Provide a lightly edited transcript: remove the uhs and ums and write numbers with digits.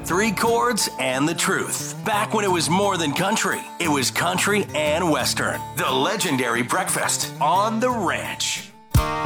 3 chords and the truth. Back when it was more than country, it was country and western. The legendary breakfast on the ranch.